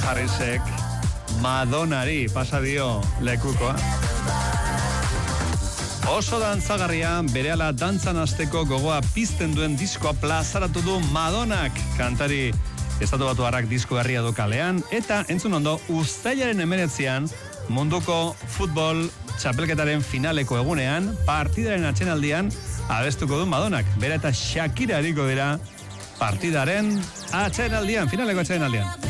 Harrisek Madonnari pasa dio lekukoa. Oso dantzagarria, berehala dantzan hasteko gogoa pizten duen diskoa plazaratu du Madonnak. Kantari estatubatuarrak disko berria du kalean, eta entzun ondo, uztailaren 19an munduko futbol txapelketaren finaleko egunean, partidaren atxenaldian abestuko du Madonnak. Bera eta Shakira ariko dira partidaren atxenaldian, finaleko atxenaldian.